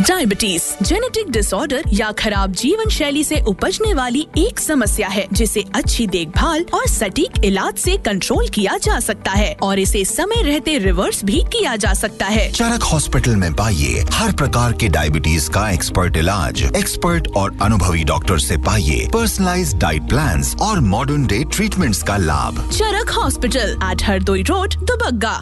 Diabetes genetic disorder या खराब जीवन शैली से उपजने वाली एक समस्या है जिसे अच्छी देखभाल और सटीक इलाज से कंट्रोल किया जा सकता है और इसे समय रहते रिवर्स भी किया जा सकता है। चरक हॉस्पिटल में पाइए हर प्रकार के डायबिटीज का एक्सपर्ट इलाज, एक्सपर्ट और अनुभवी डॉक्टर से पाइए पर्सनलाइज्ड डाइट प्लान्स और मॉडर्न डे ट्रीटमेंट्स का लाभ। चरक hospital eight Hardoi road, Dubagga.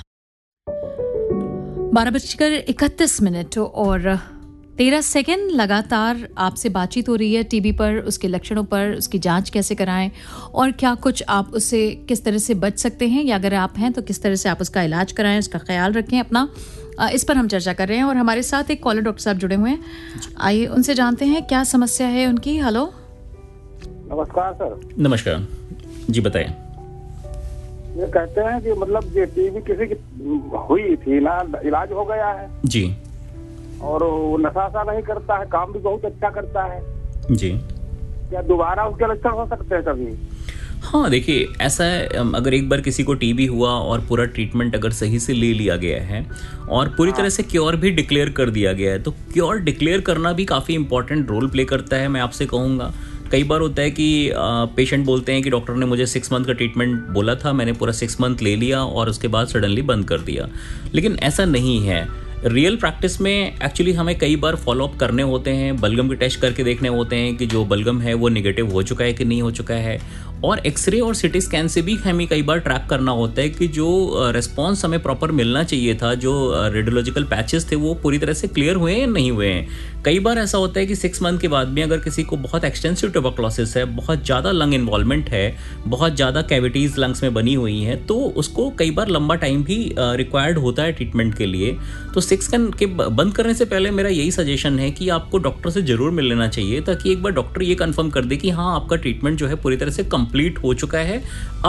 12:31 और 13 सेकेंड लगातार आपसे बातचीत हो रही है टीबी पर, उसके लक्षणों पर, उसकी जांच कैसे कराएं और क्या कुछ आप उससे किस तरह से बच सकते हैं, या अगर आप हैं तो किस तरह से आप उसका इलाज कराएं, उसका ख्याल रखें अपना। इस पर हम चर्चा कर रहे हैं और हमारे साथ एक कॉलर डॉक्टर साहब जुड़े हुए हैं। आइए उनसे जानते हैं क्या समस्या है उनकी। हेलो, नमस्कार सर। नमस्कार जी, बताएं। ये कहते हैं कि मतलब ये टीबी किसी की हुई थी ना, इलाज हो गया है जी, और वो नशा सा नहीं करता है, काम भी बहुत अच्छा करता है जी। क्या दोबारा उसके लक्षण हो सकते हैं कभी? हाँ, देखिए ऐसा है, अगर एक बार किसी को टीबी हुआ और पूरा ट्रीटमेंट अगर सही से ले लिया गया है और पूरी तरह से क्योर भी डिक्लेयर कर दिया गया है, तो क्योर डिक्लेयर करना भी काफ़ी इंपॉर्टेंट रोल प्ले करता है। मैं आपसे कहूँगा कई बार होता है कि पेशेंट बोलते हैं कि डॉक्टर ने मुझे 6 मंथ का ट्रीटमेंट बोला था, मैंने पूरा 6 मंथ ले लिया और उसके बाद सडनली बंद कर दिया। लेकिन ऐसा नहीं है। रियल प्रैक्टिस में एक्चुअली हमें कई बार फॉलोअप करने होते हैं, बलगम के टेस्ट करके देखने होते हैं कि जो बलगम है वो नेगेटिव हो चुका है कि नहीं हो चुका है, और एक्सरे और सिटी स्कैन से भी हमें कई बार ट्रैक करना होता है कि जो रिस्पॉन्स हमें प्रॉपर मिलना चाहिए था, जो रेडियोलॉजिकल पैचेस थे वो पूरी तरह से क्लियर हुए हैं या नहीं हुए हैं। कई बार ऐसा होता है कि 6 मंथ के बाद भी अगर किसी को बहुत एक्सटेंसिव ट्यूबरकुलोसिस है, बहुत ज़्यादा लंग इन्वॉल्वमेंट है, बहुत ज़्यादा कैविटीज़ लंग्स में बनी हुई हैं, तो उसको कई बार लंबा टाइम भी रिक्वायर्ड होता है ट्रीटमेंट के लिए। तो 6 मंथ के बंद करने से पहले मेरा यही सजेशन है कि आपको डॉक्टर से ज़रूर मिल लेना चाहिए, ताकि एक बार डॉक्टर ये कंफर्म कर दे कि हाँ आपका ट्रीटमेंट जो है पूरी तरह से कंप्लीट हो चुका है।